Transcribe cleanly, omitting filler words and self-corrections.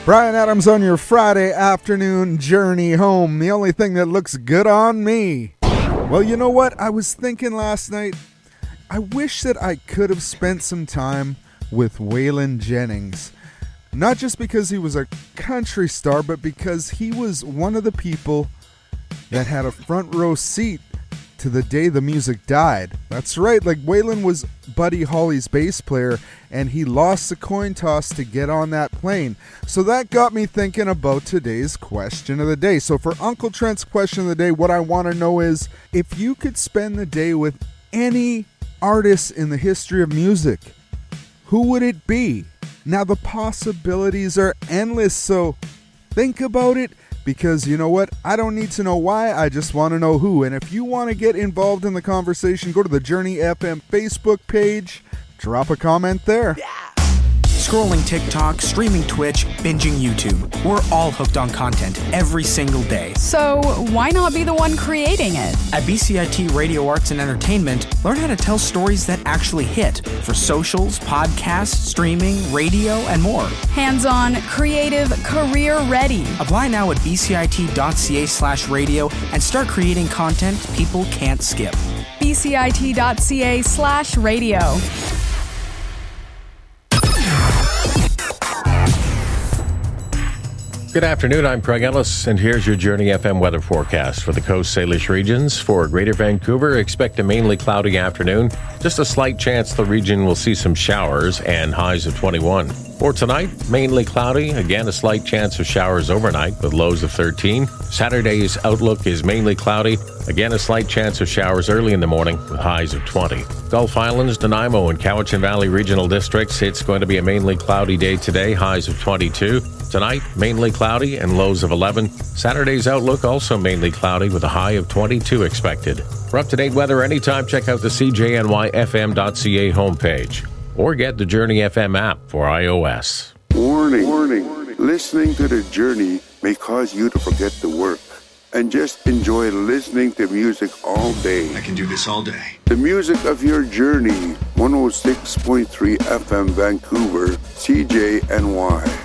Brian Adams on your Friday afternoon journey home. The only thing that looks good on me. Well, you know what? I was thinking last night, I wish that I could have spent some time with Waylon Jennings. Not just because he was a country star, but because he was one of the people that had a front row seat to the day the music died. That's right, like Waylon was Buddy Holly's bass player, and he lost the coin toss to get on that plane. So that got me thinking about today's question of the day. So for Uncle Trent's question of the day, what I want to know is, if you could spend the day with any artist in the history of music, who would it be? Now the possibilities are endless, so think about it. Because you know what? I don't need to know why, I just want to know who. And if you want to get involved in the conversation, go to the Journey FM Facebook page, drop a comment there. Yeah. Scrolling TikTok, streaming Twitch, binging YouTube. We're all hooked on content every single day. So why not be the one creating it? At BCIT Radio Arts and Entertainment, learn how to tell stories that actually hit for socials, podcasts, streaming, radio, and more. Hands-on, creative, career-ready. Apply now at bcit.ca/radio and start creating content people can't skip. bcit.ca/radio. Good afternoon, I'm Craig Ellis, and here's your Journey FM weather forecast for the Coast Salish regions. For Greater Vancouver, expect a mainly cloudy afternoon. Just a slight chance the region will see some showers and highs of 21. For tonight, mainly cloudy. Again, a slight chance of showers overnight with lows of 13. Saturday's outlook is mainly cloudy. Again, a slight chance of showers early in the morning with highs of 20. Gulf Islands, Nanaimo, and Cowichan Valley regional districts, it's going to be a mainly cloudy day today, highs of 22. Tonight, mainly cloudy and lows of 11. Saturday's outlook also mainly cloudy with a high of 22 expected. For up-to-date weather anytime, check out the CJNYFM.ca homepage or get the Journey FM app for iOS. Warning. Listening to The Journey may cause you to forget to work and just enjoy listening to music all day. I can do this all day. The music of your journey, 106.3 FM Vancouver, CJNY.